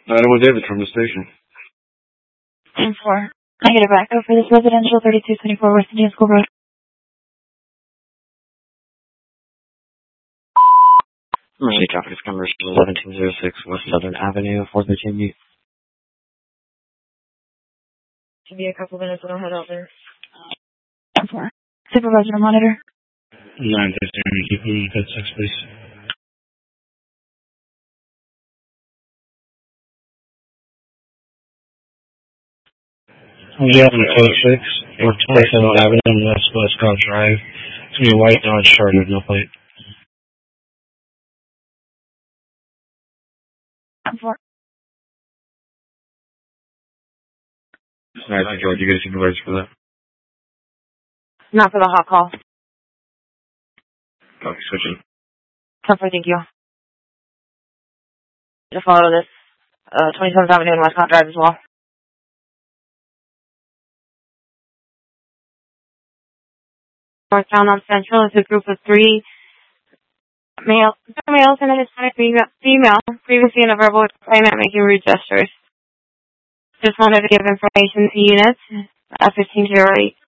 901 David from the station. 10-4. Negative backup for this residential 3224 West Indian School Road. Emergency traffic is commercial 1706 West Southern Avenue, 413. Give me a couple minutes and I'll head out there. 10-4. Supervisor to monitor. 915, keep moving code 6, please. We have in code 6, or 27th Avenue, West Scott Drive. It's going to be a white Dodge Charger, no plate. 10-4. Alright, George, you get a supervisor for that? Not for the hot call. Copy, switching. 10-4, thank you. Just follow this 27th Avenue and Westcott Drive as well. Northbound on Central is a group of three males and a Hispanic female, previously in a verbal complainant making rude gestures. Just wanted to give information to units at 1508.